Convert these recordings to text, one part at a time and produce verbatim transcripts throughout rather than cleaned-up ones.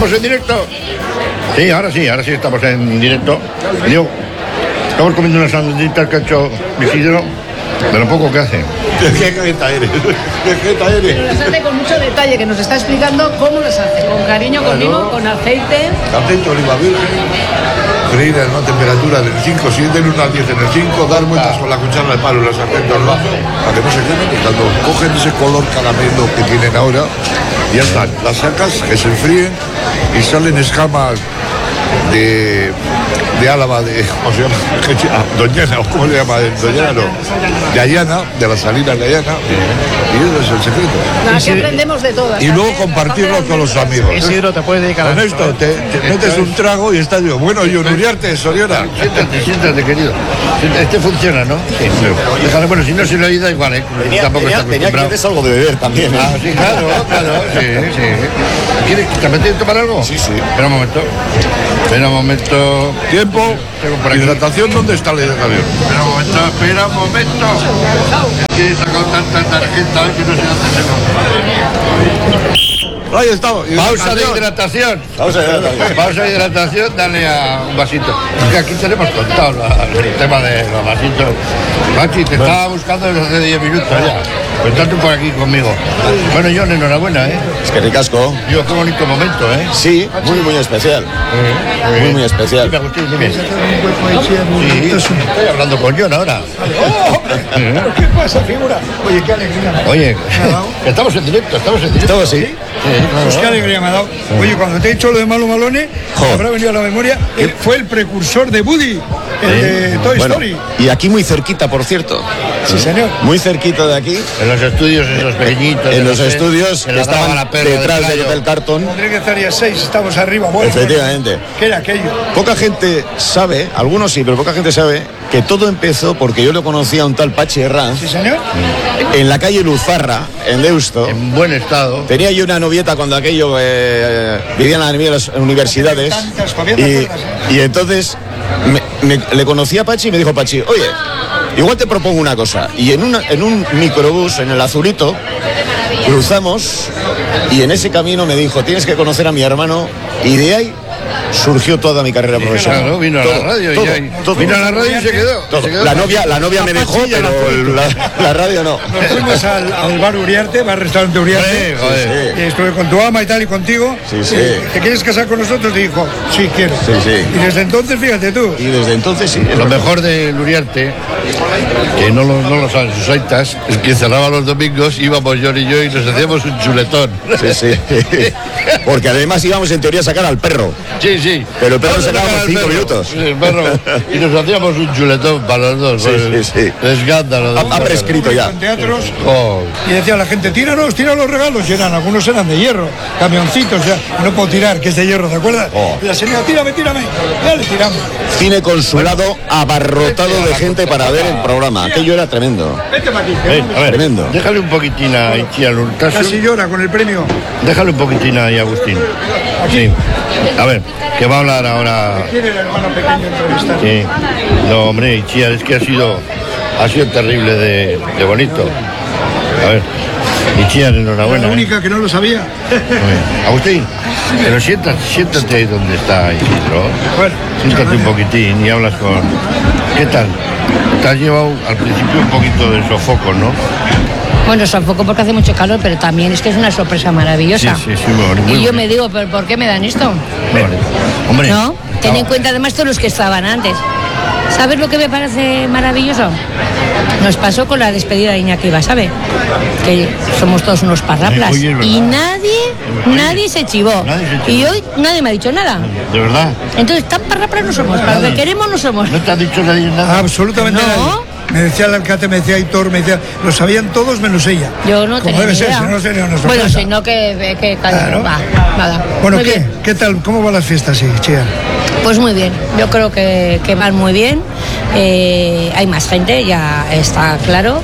¿Estamos en directo? Sí, ahora sí, ahora sí estamos en directo. Digo, estamos comiendo unas sandwichitas que ha hecho Isidro, de lo poco que hace. ¿Qué jeta eres? ¿Qué jeta eres? Pero las hace con mucho detalle, que nos está explicando cómo las hace. Con cariño, con mimo, con aceite. Aceite de oliva virgen, freír a una temperatura del cinco, si es del uno al diez en el cinco, dar vueltas con la cuchara de palo y las sartén al bajo, para que no se quemen, y cuando cogen ese color caramelo que tienen ahora, ya están. Las sacas, que se enfríen y salen escamas de... de Álava, de, ¿cómo se llama? Doñana, ¿o cómo se llama? Doñana, no. De Ayana, de las salinas de Ayana. Y eso es el secreto. No, aquí aprendemos de todo. Y luego compartirlo con los amigos. Isidro, te puedes dedicar a con esto. Te, te metes un trago y estás yo. Bueno, yo, Uriarte, Soriona. Siéntate, siéntate, querido. Este funciona, ¿no? Sí. Déjale, bueno, si no se lo oída, igual, ¿eh? Tenía, Tampoco tenía, está tenía que hacer algo de beber también, ¿eh? Ah, sí, claro, claro, sí, sí. ¿Quieres que te metes a tomar algo? Sí, sí. Espera un momento. Espera un momento. Tiempo. Hidratación, ¿dónde está la hidratación? Espera un momento, espera un momento. Que he sacado tanta tarjeta que no sé dónde se lo... Ahí estamos. Pausa de hidratación. Pausa de hidratación. Pausa de hidratación, dale a un vasito. Es que aquí tenemos contado la, el tema de los vasitos. Pachi, te estaba buscando desde hace diez minutos ya. Cuéntate por aquí conmigo. Bueno, John, enhorabuena, ¿eh? Es que ricasco. Digo, qué bonito momento, ¿eh? Sí, muy, muy especial. Muy, muy especial. Dime, Agustín, dime. Sí, estoy hablando con John ahora. ¿Qué pasa, figura? Oye, qué alegría. Oye, estamos en directo, estamos en directo. Estamos, sí. Pues qué alegría me ha dado. Oye, cuando te he dicho lo de Malo Malone, me habrá venido a la memoria, él fue el precursor de Woody, el de Toy Bueno, Story. y aquí muy cerquita, por cierto. Sí, señor. Muy cerquita de aquí. En los estudios, en los pequeñitos. En los estudios que estaban detrás del Hotel Carton. Rodríguez Arias seis, estamos arriba. Bueno, Efectivamente. ¿qué era aquello? Poca gente sabe, algunos sí, pero poca gente sabe que todo empezó porque yo lo conocía a un tal Pachi Herranz. Sí, señor. En la calle Luzarra, en Deusto. En buen estado. Tenía yo una novieta cuando aquello eh, vivía en las universidades. Y, y entonces me, me, le conocí a Pachi y me dijo Pachi, oye, igual te propongo una cosa. Y en, una, en un microbús, en el Azulito, cruzamos y en ese camino me dijo, tienes que conocer a mi hermano. Y de ahí surgió toda mi carrera profesional. Claro, vino a todo, la radio todo, y ya, todo. vino a la radio y se quedó. Todo. Se quedó. La novia, la novia me dejó, pero la, la radio no. Nos fuimos al, al bar Uriarte, bar restaurante Uriarte. Sí, joder. Y estuve con tu ama y tal y contigo. Sí, sí. ¿Te quieres casar con nosotros? Te dijo, sí, quiero. Sí, sí. Y desde entonces, fíjate tú. Y desde entonces sí. Lo mejor de Luriarte, que no lo, no lo saben sus aitas, es que cerraba los domingos, íbamos John y yo y nos hacíamos un chuletón. Sí, sí. Porque además íbamos en teoría a sacar al perro. Sí, sí. Pero el perro Vamos a sacábamos sacar al cinco perro. minutos. Sí, el perro. Y nos hacíamos un chuletón para los dos. Sí, pues, sí, sí. Escándalo. Ha, ha prescrito ya. En teatros. Oh. Y decía la gente, tíranos, tira los regalos. Y eran, algunos eran de hierro, camioncitos, ya. No puedo tirar, que es de hierro, ¿te acuerdas? Oh. Y la señora, tírame, tírame. Ya le tiramos. Cine Consulado abarrotado de gente para ver el programa. Aquello era tremendo. Vete para aquí. Ven, a ver, Tremendo. déjale un poquitín a Ichi al Urtasun. Casi llora con el premio. Déjale un poquitín ahí, Agustín. Sí. A ver, que va a hablar ahora. Quiere el hermano pequeño entrevistar. Sí. No, hombre, Ichi, es que ha sido, ha sido terrible de, de bonito. A ver, Ichi, enhorabuena. La ¿eh? única que no lo sabía. Oye, Agustín, pero siéntate, siéntate ahí donde está Isidro. Bueno, Siéntate un poquitín y hablas con... ¿Qué tal? Te has llevado al principio un poquito de sofoco, ¿no? Bueno, tampoco porque hace mucho calor, pero también es que es una sorpresa maravillosa. Sí, sí, sí, muy bonito, muy y yo bonito. me digo, ¿pero por qué me dan esto? Muy bonito. Hombre, ¿No? Ten en cuenta además todos los que estaban antes. ¿Sabes lo que me parece maravilloso? Nos pasó con la despedida de Iñaki Basabe, que somos todos unos parraplas. Oye, es verdad. Y nadie, Oye, nadie se chivó. nadie se chivó. Y hoy nadie me ha dicho nada. ¿de verdad? Entonces, tan parraplas no somos. Para lo que queremos no somos. ¿No te ha dicho nadie nada? absolutamente No. nadie. Me decía el alcate, me decía Aitor, me decía, lo sabían todos menos ella. Yo no Como tenía debe ni ser, idea. si no sería una Bueno, sorpresa. si no que... que Claro. va, nada. Bueno, Muy ¿qué? bien. ¿Qué tal? ¿Cómo van las fiestas, sí, Chía? Pues muy bien, yo creo que, que van muy bien. Eh, hay más gente, ya está claro,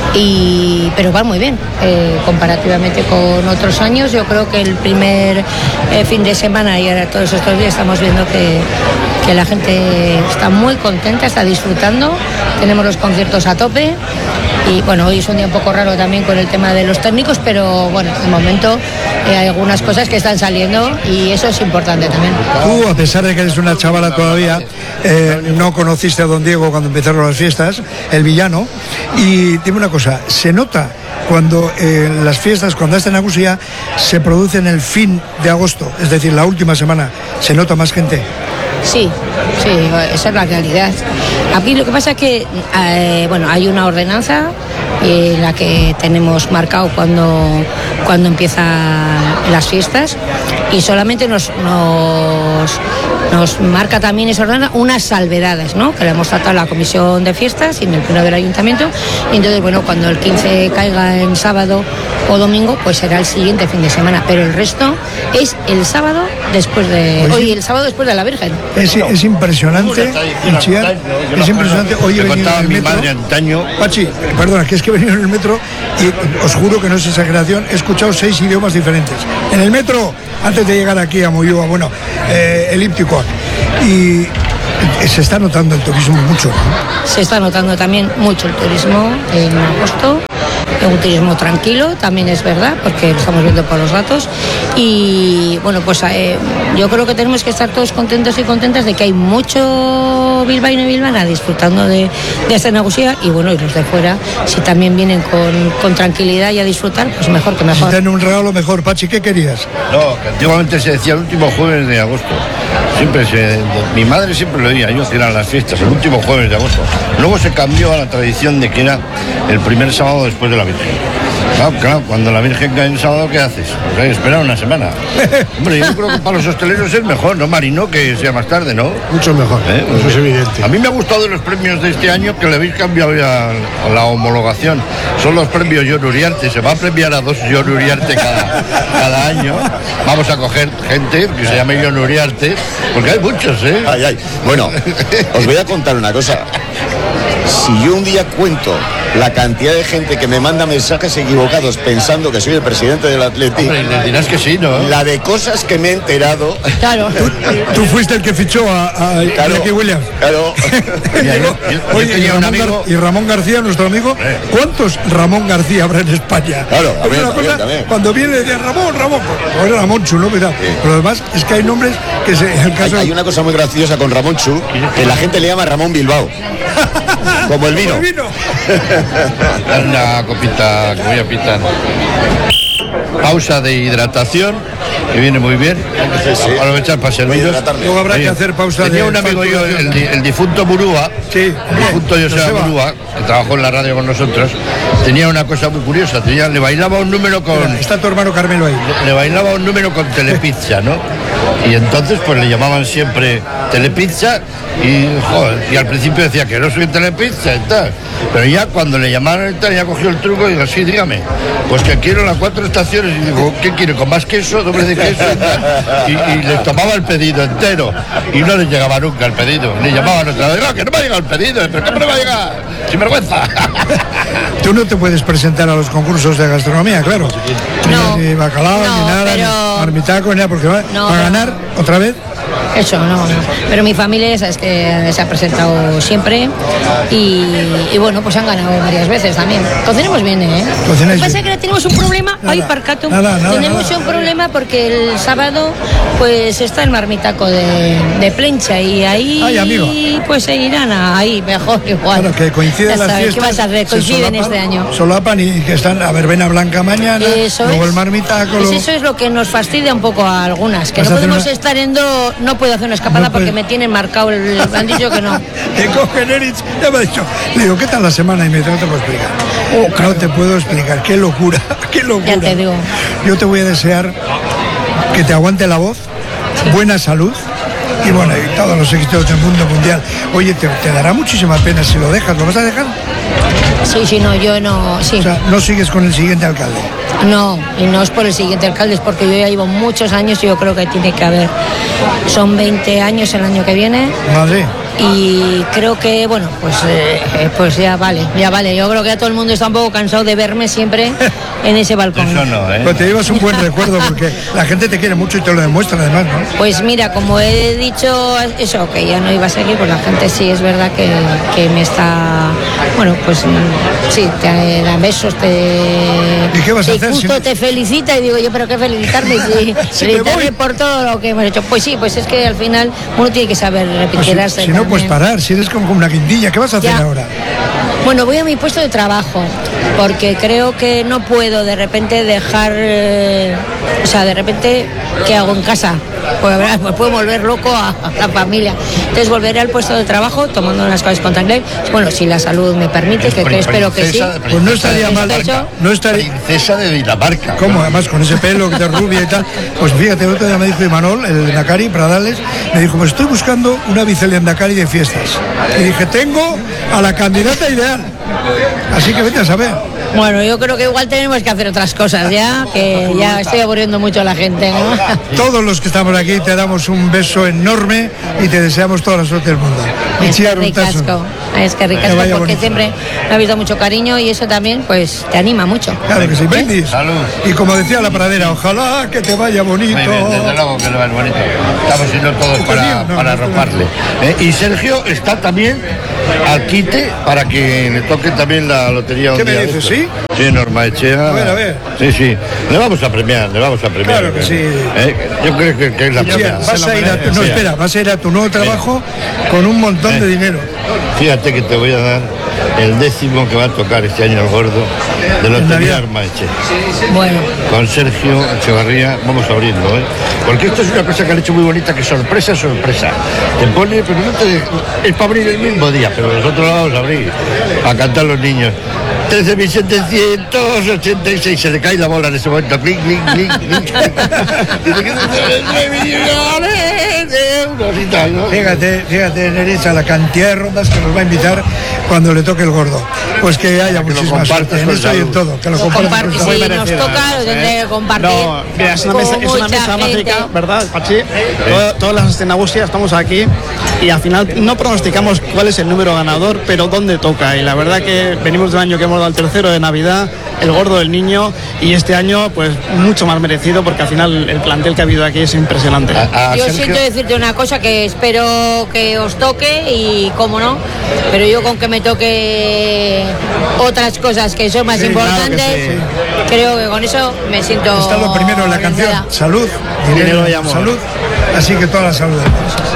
y, pero van muy bien. Eh, comparativamente con otros años, yo creo que el primer eh, fin de semana y ahora todos estos días estamos viendo que, que la gente está muy contenta, está disfrutando. Tenemos los conciertos a tope y bueno, hoy es un día un poco raro también con el tema de los técnicos, pero bueno, de momento eh, hay algunas cosas que están saliendo y eso es importante también. Tú, a pesar de que eres una chavala todavía, eh, no conociste a don Diego cuando empezaron las fiestas, el villano, y dime una cosa, ¿se nota cuando eh, las fiestas, cuando esta Nagusia se produce en el fin de agosto, es decir, la última semana, se nota más gente? Sí, sí, esa es la realidad. Aquí lo que pasa es que, eh, bueno, hay una ordenanza en la que tenemos marcado cuando, cuando empiezan las fiestas y solamente nos, nos, nos marca también esa ordenanza unas salvedades, ¿no? Que le hemos tratado a la comisión de fiestas y en el pleno del ayuntamiento. Y entonces, bueno, cuando el quince caiga en sábado o domingo, pues será el siguiente fin de semana, pero el resto es el sábado después de hoy, el sábado después de la Virgen. Es, es impresionante, Itziar, es impresionante. Hoy he venido en el mi metro. madre antaño. Pachi, perdona, que es que he venido en el metro y os juro que no es exageración, he escuchado seis idiomas diferentes. En el metro, antes de llegar aquí a Moyúa, bueno, eh, elíptico, y se está notando el turismo mucho, ¿no? Se está notando también mucho el turismo en agosto. Un turismo tranquilo, también es verdad, porque lo estamos viendo por los datos. Y bueno, pues eh, yo creo que tenemos que estar todos contentos y contentas de que hay mucho bilbaíno y bilbaína disfrutando de, de esta Nagusia. Y bueno, y los de fuera, si también vienen con, con tranquilidad y a disfrutar, pues mejor que mejor. Si tienen un regalo mejor, Pachi, ¿qué querías? No, que antiguamente se decía el último jueves de agosto. Siempre se, mi madre siempre lo decía, yo que eran las fiestas, el último jueves de agosto. Luego se cambió a la tradición de que era el primer sábado después de la Virgen. Claro, claro, cuando la Virgen cae en sábado, ¿qué haces? Pues hay que esperar una semana. Hombre, yo creo que para los hosteleros es mejor, ¿no, Marino? Que sea más tarde, ¿no? Mucho mejor, ¿Eh? eso es evidente. A mí me ha gustado de los premios de este año que le habéis cambiado ya la homologación. Son los premios Jon Uriarte, se va a premiar a dos Jon Uriarte cada, cada año. Vamos a coger gente que se llame Jon Uriarte, porque hay muchos, ¿eh? Ay, ay. Bueno, os voy a contar una cosa. Si yo un día cuento la cantidad de gente que me manda mensajes equivocados pensando que soy el presidente del Atleti, Hombre, le dirás que sí, ¿no? la de cosas que me he enterado. Claro. Tú fuiste el que fichó a, a Claro, Iñaki Williams. claro. Mira, yo- yo- yo Oye, y tenía un Ramón, amigo- Gar- y Ramón García, nuestro amigo, ¿cuántos Ramón García habrá en España? Claro, Es también, una también, cosa, también. cuando viene decía Ramón, Ramón, pues era Ramón Chulo, ¿verdad? Pero además es que hay nombres que se, en el Hay, caso hay una cosa muy graciosa con Ramón Chu, que la gente le llama Ramón Bilbao. Como el vino. Como el vino. Dale una copita que voy a pitar. Pausa de hidratación, que viene muy bien. sí. Aprovechar para serviros. hidratarme. Luego habrá que hacer pausa Tenía de un amigo yo, el, facturación. di- el difunto Murúa, Sí, el difunto Joseba Joseba. Murúa, que trabajó en la radio con nosotros, tenía una cosa muy curiosa. Tenía, le bailaba un número con... Mira, está tu hermano Carmelo ahí. Le bailaba un número con Telepizza, ¿no? Y entonces pues le llamaban siempre Telepizza y, joder, y al principio decía que no soy Telepizza y tal. Pero ya cuando le llamaron y tal, ya cogió el truco y dijo, sí, dígame, pues que quiero las cuatro estaciones. Y digo, ¿qué quiere? ¿Con más queso? ¿Doble de queso? Y, tal. y, y les tomaba el pedido entero y no les llegaba nunca el pedido. Le llamaban otra vez, no, que no me ha llegado el pedido. ¿Pero cómo no me va a llegar? Sin vergüenza. Tú no te puedes presentar a los concursos de gastronomía, claro. No, Ni bacalao, no, ni nada, pero- ni marmitaco, ni nada, porque va, No, para pero- ganar otra vez. Eso, no, no. Pero mi familia, sabes que se ha presentado siempre y, y bueno, pues han ganado varias veces también. Cocinamos bien, ¿eh? Cocináis Lo que pasa bien. es que tenemos un problema, Nada, ay, Parcato, nada, nada, tenemos nada. un problema porque el sábado pues está el marmitaco de, de Plencha y ahí Ay, amigo. pues seguirán ahí mejor igual. Claro, que coinciden Ya las sabes, fiestas. ¿qué vas a hacer? se Coinciden solapan- este año. Solapan y que están a verbena blanca mañana, Eso luego es. el marmitaco. Pues luego- eso es lo que nos fastidia un poco a algunas, que Vas no a hacer podemos una- estar en do, no puedo hacer una escapada No porque puede- me tienen marcado el, me han dicho que no. Te cogen Erich, ya me ha dicho. Le digo, ¿qué tal la semana? Y me dice, no te puedo explicar. No te puedo explicar, qué locura, qué locura. Ya te digo. Yo te voy a desear que te aguante la voz, buena salud y bueno, y todos los éxitos del mundo mundial. Oye, te, te dará muchísima pena si lo dejas, ¿lo vas a dejar? Sí, sí, no, yo no, sí. O sea, no sigues con el siguiente alcalde. No, y no es por el siguiente alcalde, es porque yo ya llevo muchos años y yo creo que tiene que haber. Son veinte años el año que viene. Madre. y creo que, bueno, pues, eh, pues ya vale, ya vale. Yo creo que ya todo el mundo está un poco cansado de verme siempre en ese balcón. Eso no, ¿eh? Pero te llevas un buen recuerdo porque la gente te quiere mucho y te lo demuestra además, ¿no? Pues mira, como he dicho eso, que ya no iba a seguir, pues la gente sí es verdad que, que me está, bueno, pues sí, te da besos, te, ¿Y qué vas a te hacer justo si- te felicita y digo yo, pero qué felicitarme, sí, Si me felicitarme voy. por todo lo que hemos hecho. Pues sí, pues es que al final uno tiene que saber Pues si, retirarse. si no puedes también. parar, si eres como una guindilla, ¿qué vas a hacer Ya. ahora? Bueno, voy a mi puesto de trabajo, porque creo que no puedo de repente dejar, eh, o sea, de repente, ¿qué hago en casa? Pues ¿verdad? Me puedo volver loco a, a la familia. Entonces volveré al puesto de trabajo tomando unas cosas con tranquilidad. Bueno, si la salud me permite, que, que espero que sí. Princesa de- Pues no estaría mal, Princesa- no estaría... Princesa de Dinamarca. ¿Cómo? Además, con ese pelo que te rubia y tal. Pues fíjate, el otro día me dijo Imanol, el de Endacari, Pradales, me dijo, pues estoy buscando una vicelendacari de fiestas. Y dije, tengo a la candidata ideal. Así que vete a saber. Bueno, yo creo que igual tenemos que hacer otras cosas ya, que ya estoy aburriendo mucho a la gente, ¿no? Todos los que estamos aquí te damos un beso enorme y te deseamos toda la suerte del mundo. Es que Itziar ricasco, Urtasun. es que Que ricasco, vaya porque bonito. siempre me habéis dado mucho cariño y eso también, pues, te anima mucho. Claro que sí, brindis. Salud. Y como decía la pradera, ojalá que te vaya bonito. Muy bien, desde luego que lo es bonito. Estamos siendo todos Pues para, mío, no, para no, arroparle. ¿eh? Y Sergio está también al quite para que le toque también la lotería un ¿Qué me día de dices, estos. sí? Sí, Norma Echea. A ver, a ver. Sí, sí. Le vamos a premiar, le vamos a premiar. Claro que sí. ¿Eh? Yo creo que, que es la Itziar, premiada. vas a ir a, no, Sí. espera, vas a ir a tu nuevo trabajo con un montón de Eh. dinero. Fíjate que te voy a dar el décimo que va a tocar este año el gordo de lotería Navidad. Norma Echea. Bueno, Con Sergio Echevarría vamos a abrirlo, ¿eh? Porque esto es una cosa que han hecho muy bonita, que sorpresa, sorpresa. Te pone, pero no te... Es para abrir el mismo día, pero nosotros lo vamos a abrir, a cantar los niños. trece mil setecientos ochenta y seis, se le cae la bola en ese momento, clic, clic, clic, clic. Dice que trece millones de euros y tal, ¿no? Fíjate, fíjate, Nerissa, la cantidad de rondas que nos va a invitar cuando le toque el gordo. Pues que haya Que lo muchísima compartas suerte en con eso y en salud. todo. Que lo lo compartas comparte, con si salud. nos merecida, toca lo tendré que compartir. No, mira, es una con mesa, es una mucha mesa gente. mágica, ¿verdad, Pachi? Todo- todas las Nagusia estamos aquí y al final no pronosticamos cuál es el número ganador, pero dónde toca. Y la verdad que venimos de un año que hemos dado el tercero de Navidad, el gordo del niño, y este año pues mucho más merecido porque al final el plantel que ha habido aquí es impresionante. A, a Yo Sergio- siento decirte una cosa que espero que os toque y cómo no, pero yo con que me toque otras cosas que son más Sí, claro que importantes, sí. creo que con eso me siento... Está lo primero en la canción, orgullosa. salud, Dinero dinero y y amor. salud. Así que toda la salud del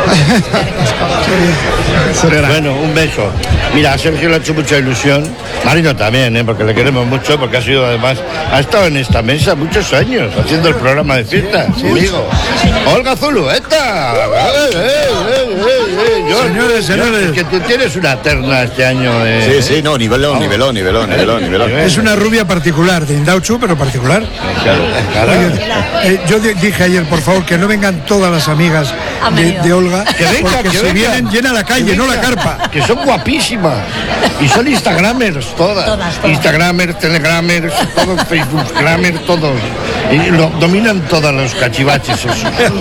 mundo. Bueno, un beso. Mira, a Sergio le ha hecho mucha ilusión. Marino también, ¿eh? Porque le queremos mucho, porque ha sido además, ha estado en esta mesa muchos años haciendo el programa de fiestas conmigo. Olga Zulueta. Eh, eh, eh, eh, eh, yo- Señores, yo- señores. es que tú tienes una terna este año. De, Sí, sí, no, nivelón, nivelón, nivelón, nivelón, nivelón. Es una rubia particular, de Indauchu, pero particular. Claro, claro. Oye, eh, yo di- dije ayer, por favor, que no vengan todas las amigas Han de, venido. de Olga, Que vengan, porque que si vengan. vienen llena la calle, Que no la vengan, carpa. Que son guapísimas. Y son Instagramers todas. Todas, todas. Instagramers, Telegramers, todos Facebookgramers, todos. Y lo, dominan todos los cachivaches esos.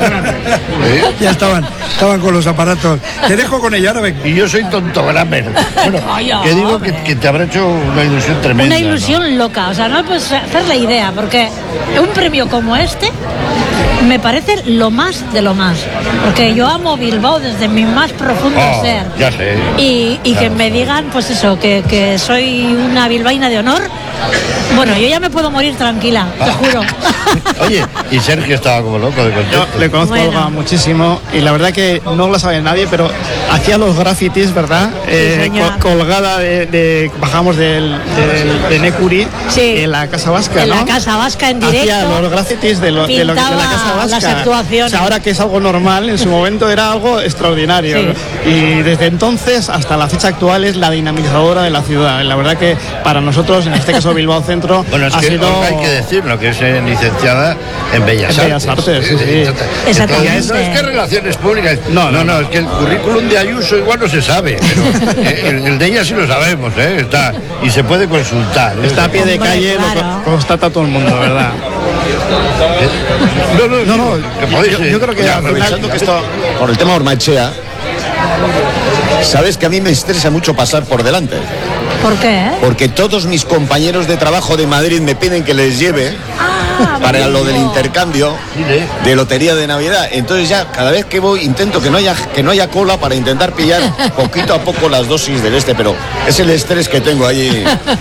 ¿Eh? Ya estaban, estaban con los aparatos. Te dejo con ella, ahora vengo. Y yo soy tontogramer. Bueno, Ay, que digo que, que te habrá hecho una ilusión tremenda. Una ¿no? ilusión loca, o sea, no puedes hacer la idea, porque un premio como este me parece lo más de lo más, porque yo amo Bilbao desde mi más profundo Oh, ser. ya sé. Y, y que Claro. me digan, pues eso, que, que soy una bilbaína de honor, bueno, yo ya me puedo morir tranquila, te juro. Oye, y Sergio estaba como loco de Yo contento. le conozco Bueno. a Olga muchísimo y la verdad que no lo sabe nadie, pero hacía los grafitis, ¿verdad? Eh, señor. co- colgada de, de- bajamos del, del- de Necuri Sí. en la Casa Vasca, En ¿no? la Casa Vasca en Hacía directo. los grafitis de, lo, de, lo- de la pintaba Casa Vasca. las actuaciones. O sea, ahora que es algo normal, en su momento era algo extraordinario. Sí. Y desde entonces hasta la fecha actual es la dinamizadora de la ciudad. La verdad que para nosotros, en este caso Bilbao Centro, Bueno, es ha que sido... Olga hay que decirlo, que es eh, licenciada en Bellas En Bellas Artes. Artes, sí, sí. Exactamente. Entonces, no es que relaciones públicas. No, no, no, no, es que el currículum de Ayuso igual no se sabe, pero eh, el, el de ella sí lo sabemos, ¿eh? Está, y se puede consultar. ¿eh? Está a pie de Hombre, calle, claro. lo co- constata todo el mundo, ¿verdad? No, no, No, no, que podéis, yo- yo creo que oye, al final- Aprovechando que esto, por el tema Ormaechea, Sabes que a mí me estresa mucho pasar por delante. ¿Por qué? Porque todos mis compañeros de trabajo de Madrid me piden que les lleve Ah, para amigo. lo del intercambio de lotería de Navidad. Entonces ya cada vez que voy intento que no haya que no haya cola para intentar pillar poquito a poco las dosis del este, pero es el estrés que tengo allí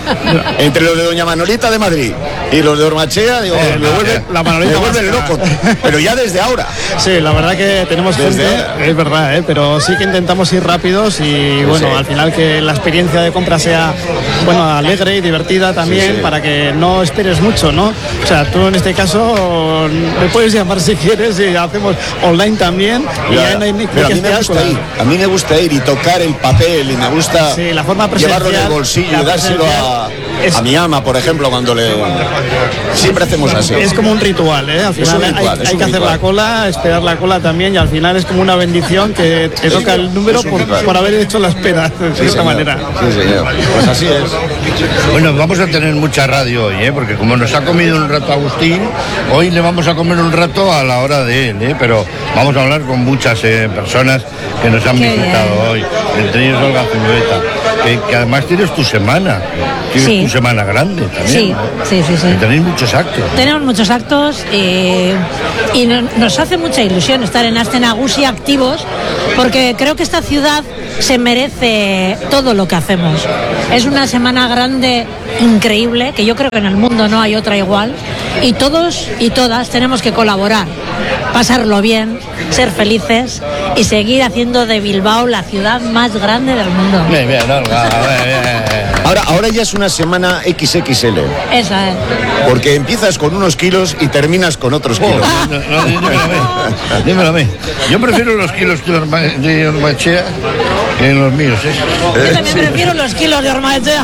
entre los de Doña Manolita de Madrid y los de Ormachea. Digo, Eh, me la- vuelven, la Manolita me vuelven vasca. loco, pero ya desde ahora. Sí, la verdad que tenemos Desde gente, ahora. es verdad, ¿eh? Pero sí que intentamos ir rápidos y bueno, sí. al final que la experiencia de compra sea bueno, alegre y divertida también, Sí, sí. para que no esperes mucho, ¿no? O sea, tú en este caso me puedes llamar si quieres y hacemos online también y Ya, ya no hay ni pero a que mí me esperar gusta con ir, la- a mí me gusta ir y tocar el papel y me gusta Sí, la forma llevarlo en el presencial, bolsillo la y dárselo a, presencial es- a mi ama, por ejemplo, cuando le siempre hacemos así. Es como un ritual, ¿eh? Al Es final un hay- ritual, hay, es un que hacer ritual. la cola, esperar la cola también y al final es como una bendición que te toca el número es un por, ritual. por haber hecho la espera, de Sí, esta señor. manera. Sí, señor. Pues así es. Bueno, vamos a tener mucha radio hoy, ¿eh? Porque como nos ha comido un rato Agustín, hoy le vamos a comer un rato a la hora de él, ¿eh? Pero vamos a hablar con muchas eh, personas que nos han Qué visitado bien. hoy, entre ellos Olga Zulueta, que, que además tienes tu semana, tienes Sí. tu semana grande también. Sí, ¿no? sí, sí, sí. Y tenéis muchos actos. Tenemos muchos actos eh, y no- nos hace mucha ilusión estar en Astenagusi activos porque creo que esta ciudad se merece todo lo que hacemos. Es una semana grande, increíble, que yo creo que en el mundo no hay otra igual y todos y todas tenemos que colaborar, pasarlo bien, ser felices y seguir haciendo de Bilbao la ciudad más grande del mundo. Bien, bien, Olga, bien, bien. Ahora, ahora ya es una semana equis equis ele, Esa es. porque empiezas con unos kilos y terminas con otros Oh, kilos. no, no, dímelo a mí, dímelo a mí. Yo prefiero los kilos de Orma- de Ormachea que los míos, ¿eh? Yo también prefiero los kilos de Ormaechea.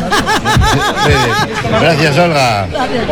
Sí. Gracias, Olga.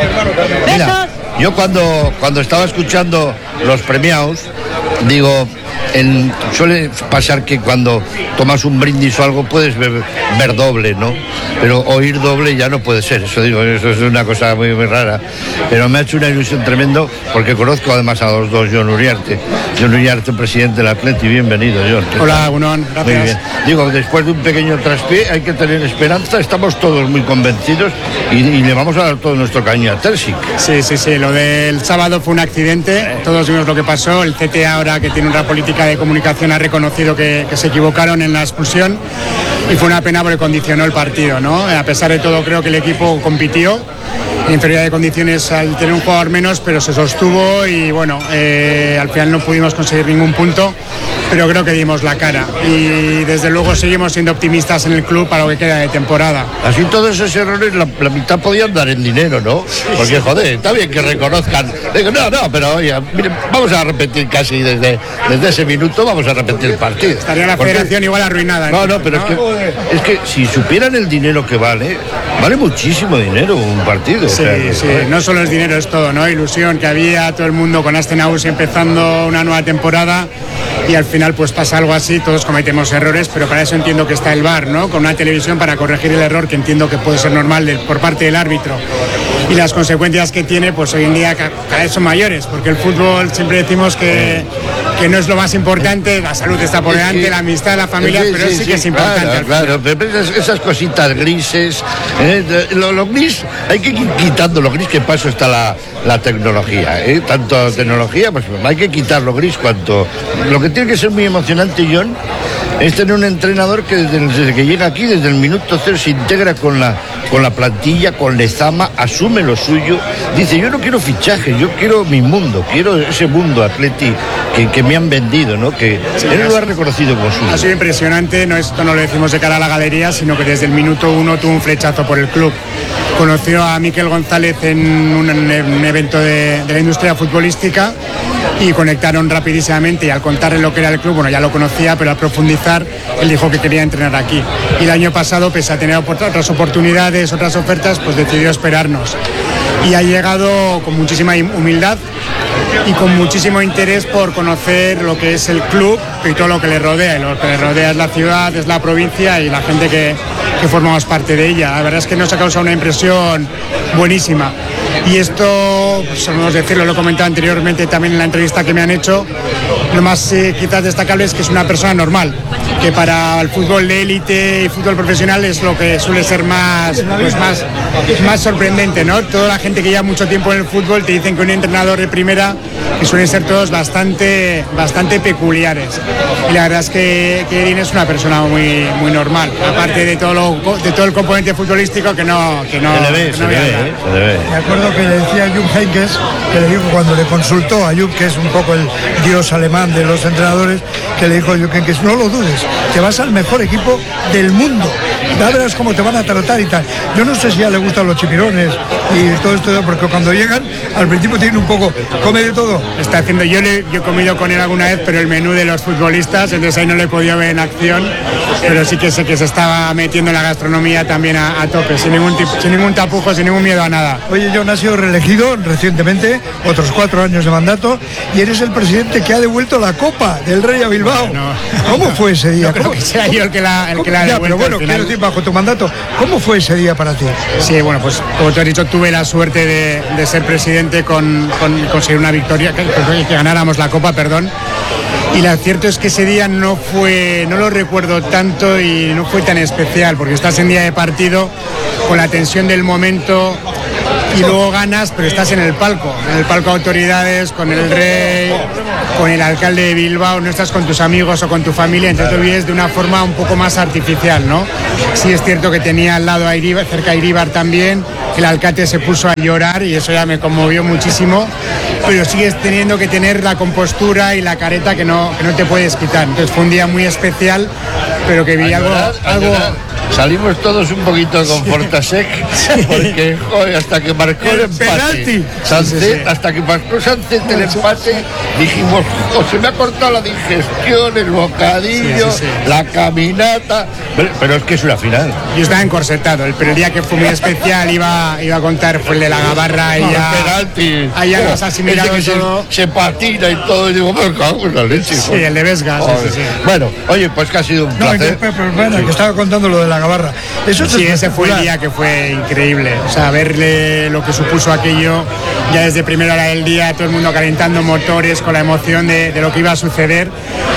Mira, Besos. yo cuando, cuando estaba escuchando los premiados, digo, en- suele pasar que cuando tomas un brindis o algo puedes ver, ver doble, ¿no? Pero oír doble ya no puede ser, eso digo, eso es una cosa muy, muy rara. Pero me ha hecho una ilusión tremendo porque conozco además a los dos, John Uriarte. John Uriarte, presidente del Atleti, bienvenido, John. ¿Qué Hola, tal? Gunón, Muy gracias. bien. Digo, después de un pequeño traspié hay que tener esperanza, estamos todos muy convencidos y, y le vamos a dar todo nuestro cariño a Terzic. Sí, sí, sí, lo del sábado fue un accidente, todos vimos lo que pasó, el C T A ahora que tiene una política de comunicación ha reconocido que, que se equivocaron en la expulsión y fue una pena porque condicionó el partido, ¿no? A pesar de todo creo que el equipo compitió, en inferioridad de condiciones al tener un jugador menos, pero se sostuvo y bueno, eh, al final no pudimos conseguir ningún punto, pero creo que dimos la cara y desde luego seguimos siendo optimistas en el club para lo que queda de temporada. Así todos esos errores, la, la mitad podían dar en dinero, ¿no? Porque, joder, está bien que reconozcan. Digo, no, no, pero oye, miren, vamos a repetir casi desde, desde ese minuto, vamos a repetir el partido. Estaría la Porque- federación igual arruinada. No, no, entonces, pero es que, es que si supieran el dinero que vale, vale muchísimo dinero un partido. o Sí, sea, que, sí, joder. no solo es dinero, es todo, ¿no? Ilusión que había todo el mundo con Astenaus empezando una nueva temporada y al final pues pasa algo así, todos cometemos errores, pero para eso entiendo que está el V A R, ¿no? Con una televisión para corregir el error que entiendo que puede ser normal de- por parte del árbitro. Y las consecuencias que tiene, pues hoy en día ca- cada vez son mayores, porque el fútbol siempre decimos que, que no es lo más importante, la salud está por Es delante, que- la amistad, la familia, pero sí, que es importante. Claro, al final. claro, pero esas, esas cositas grises, ¿eh? De- lo, lo gris, hay que ir quitando lo gris, que paso está la, la tecnología, ¿eh? Tanto tecnología, pues hay que quitar lo gris cuanto. Lo que tiene que ser muy emocionante, John, es tener un entrenador que desde, el- desde que llega aquí, desde el minuto cero, se integra con la, con la plantilla, con Lezama, asume lo suyo, dice, yo no quiero fichajes, yo quiero mi mundo, quiero ese mundo Atleti que, que me han vendido, ¿no? Que él lo ha reconocido como suyo. Ha sido impresionante, no, esto no lo decimos de cara a la galería, sino que desde el minuto uno tuvo un flechazo por el club. Conoció a Miquel González en un, en un evento de, de la industria futbolística y conectaron rapidísimamente y al contarle lo que era el club, bueno, ya lo conocía, pero al profundizar, él dijo que quería entrenar aquí. Y el año pasado, pese a tener opor- otras oportunidades, otras ofertas, pues decidió esperarnos. Y ha llegado con muchísima humildad y con muchísimo interés por conocer lo que es el club y todo lo que le rodea. Y lo que le rodea es la ciudad, es la provincia y la gente que, que formamos parte de ella. La verdad es que nos ha causado una impresión buenísima. Y esto, pues, podemos decirlo, lo he comentado anteriormente también en la entrevista que me han hecho, lo más eh, quizás destacable es que es una persona normal, que para el fútbol de élite y fútbol profesional es lo que suele ser más, pues más, más sorprendente, ¿no? Toda la gente que lleva mucho tiempo en el fútbol te dicen que un entrenador de primera, que suelen ser todos bastante, bastante peculiares. Y la verdad es que, que Edin es una persona muy, muy normal, aparte de todo, lo, de todo el componente futbolístico que no, que no, se le ve, que se no le voy a ve, hablar. ¿eh? Se le ve. Me acuerdo que le decía a Jupp Heynckes, que le dijo cuando le consultó a Jupp, que es un poco el dios alemán de los entrenadores, que le dijo a Jupp Heynckes, no lo dudes, te vas al mejor equipo del mundo, ya verás cómo te van a tratar y tal. Yo no sé si ya le gustan los chipirones y todo esto, porque cuando llegan, al principio tienen un poco, come de todo. Está haciendo, yo, le, yo he comido con él alguna vez, pero el menú de los futbolistas, entonces ahí no le he podido ver en acción, pero sí que sé que se estaba metiendo en la gastronomía también a, a tope, sin ningún, tipo, sin ningún tapujo, sin ningún miedo a nada. Oye, John ha sido reelegido recientemente, otros cuatro años de mandato, y eres el presidente que ha devuelto la Copa del Rey a Bilbao. No. ¿Cómo fue ese día? No creo que sea yo el que la, el que la ha Ya, devuelto. pero bueno, al final. quiero decir, bajo tu mandato, ¿cómo fue ese día para ti? Sí, bueno, pues como tú has dicho, tuve la suerte de, de ser presidente con, con conseguir una victoria, que, que ganáramos la Copa, perdón. Y lo cierto es que ese día no fue, no lo recuerdo tanto y no fue tan especial, porque estás en día de partido con la tensión del momento y luego ganas, pero estás en el palco, en el palco de autoridades, con el rey, con el alcalde de Bilbao, no estás con tus amigos o con tu familia, entonces lo vives de una forma un poco más artificial, ¿no? Sí es cierto que tenía al lado a Iríbar, cerca a Iríbar también, el alcalde se puso a llorar y eso ya me conmovió muchísimo, pero sigues teniendo que tener la compostura y la careta que no, que no te puedes quitar. Entonces fue un día muy especial, pero que vi algo... algo Salimos todos un poquito con Fortasec, porque joder, hasta que marcó el, el empate, penalti. Sánchez, Sí, sí, sí. hasta que marcó Sánchez el empate, dijimos, oh, se me ha cortado la digestión, el bocadillo, Sí, sí, sí. la caminata, pero, pero es que es una final. Yo estaba encorsetado, el, pero el día que fue muy especial iba, iba a contar fue el de la Gabarra y El ya... penalti, ahí ya oh, nos asimilado ese que todo. se, se patina y todo, y digo, me cago en la leche. Sí, joder. el de Vesga, sí, Joder. sí, sí. Bueno, oye, pues que ha sido un No, placer. que, pero, bueno, que estaba contando lo de la Gabarra. Eso es Sí, ese fue el espectacular. día que fue increíble. O sea, verle lo que supuso aquello, ya desde primera hora del día, todo el mundo calentando motores con la emoción de, de lo que iba a suceder.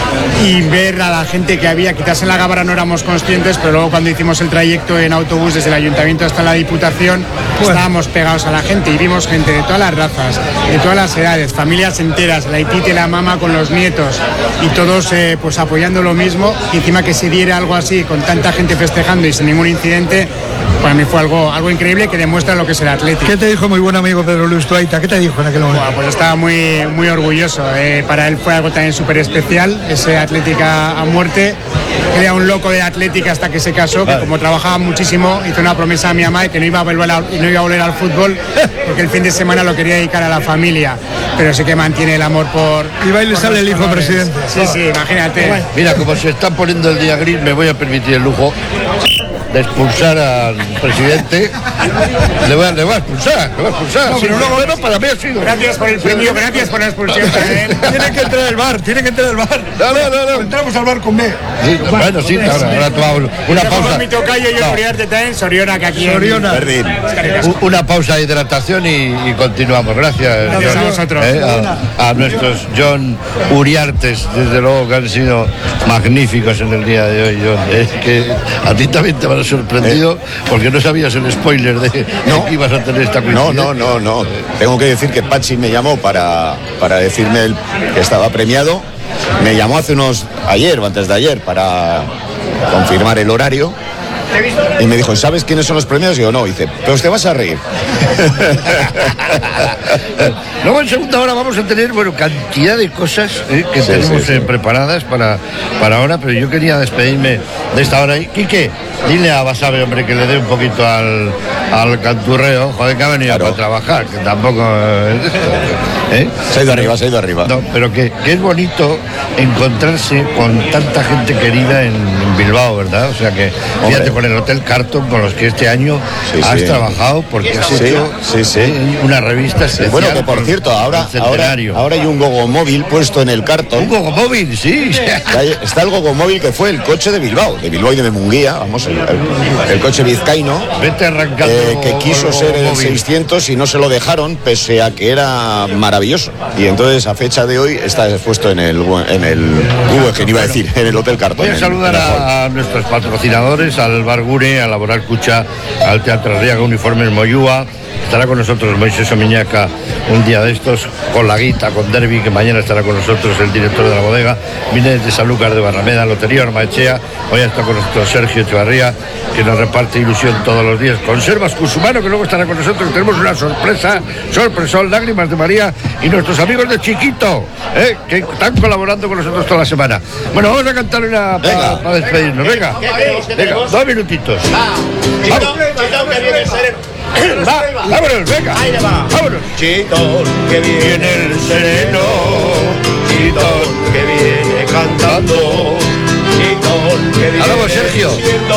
Y ver a la gente que había, quizás en la Gabarra no éramos conscientes, pero luego cuando hicimos el trayecto en autobús desde el ayuntamiento hasta la Diputación, estábamos pegados a la gente y vimos gente de todas las razas, de todas las edades, familias enteras, la tita y la mamá con los nietos y todos eh, pues apoyando lo mismo, y encima que se diera algo así con tanta gente festejando y sin ningún incidente, para mí fue algo, algo increíble que demuestra lo que es el Atlético. ¿Qué te dijo mi buen amigo Pedro Luis Tuaita? ¿Qué te dijo en aquel momento? Bueno, pues estaba muy, muy orgulloso. Eh, para él fue algo también súper especial, ese Atlética a muerte. Él era un loco de Atlética hasta que se casó, que como trabajaba muchísimo, hizo una promesa a mi mamá de que no iba a volver, a, no iba a volver al fútbol, porque el fin de semana lo quería dedicar a la familia. Pero sí que mantiene el amor por... Y va y le por sale los el hijo colores. presidente. Sí, sí, imagínate. Mira, como se está poniendo el día gris, me voy a permitir el lujo de expulsar al presidente. Le voy a, le voy a expulsar, le voy a expulsar. No, Sí, pero luego- bueno, para mí ha sido. Gracias por el premio, gracias por la expulsión también. Tiene que entrar el bar, tiene que entrar el bar. No, no, no, no. Entramos al bar con B. Sí, bueno, sí, ahora, ahora tú hago una Como pausa. mi tocayo y yo No, Uriarte también, Soriona, que aquí en- Soriona. Perdín. u- una pausa de hidratación y, y continuamos. Gracias, Gracias John. a vosotros. Eh, a, a nuestros John Uriartes, desde luego que han sido magníficos en el día de hoy, John. Es que a ti también te habrá sorprendido porque no sabías el spoiler de, de No. que ibas a tener esta No, coincidencia. no, no, no. Tengo que decir que Pachi me llamó para, para decirme el- que estaba premiado. Me llamó hace unos, ayer o antes de ayer, para confirmar el horario. Y me dijo, ¿sabes quiénes son los premiados? Y yo, no. Y dice, pero te vas a reír. Luego en segunda hora vamos a tener, bueno, cantidad de cosas eh, que Sí, tenemos sí, sí. eh, preparadas para, para ahora, pero yo quería despedirme de esta hora. Y Quique, dile a Basabe, hombre, que le dé un poquito al, al canturreo, joder, que ha venido Claro. para trabajar, que tampoco eh, es esto, ¿eh? Se ha ido arriba, se ha ido arriba. No, pero que, que es bonito encontrarse con tanta gente querida en en Bilbao, ¿verdad? O sea que, fíjate, Hombre. con el Hotel Carton, con los que este año Sí, has sí. trabajado, porque has Sí, hecho sí, sí. eh, una revista especial. Bueno, que por cierto, ahora, el ahora, centenario. ahora hay un gogomóvil puesto en el cartón. Un gogomóvil, sí. Ahí está el gogomóvil que fue el coche de Bilbao, de Bilbao y de Munguía, vamos, el, el- el coche vizcaíno, Vete arrancando. eh, que con quiso el ser el gogomóvil. seiscientos y no se lo dejaron, pese a que era maravilloso. Y entonces, a fecha de hoy, está expuesto en el, en el Guggenheim, iba a decir, en el Hotel Cartón. Voy a en- saludar en el hall. a nuestros patrocinadores, al Bar Gure, a Laboral Cucha, al Teatro Arriaga, Uniformes Moyúa. Estará con nosotros Moisés Omiñaca un día de estos, con la guita, con Derby, que mañana estará con nosotros el director de la bodega. Viene desde Sanlúcar de Barrameda, Lotería Ormaechea. Hoy está con nosotros Sergio Echevarría, que nos reparte ilusión todos los días. Conservas Cusumano, que luego estará con nosotros. Tenemos una sorpresa, sorpresón, Lágrimas de María y nuestros amigos de Chiquito, ¿eh? Que están colaborando con nosotros toda la semana. Bueno, vamos a cantar una para despedirnos. Venga, venga, dos minutitos. Vamos. Va, vámonos, venga. Vámonos. Chitón que viene el sereno, chitón que viene cantando, chitón que viene Hablamos, Sergio. siendo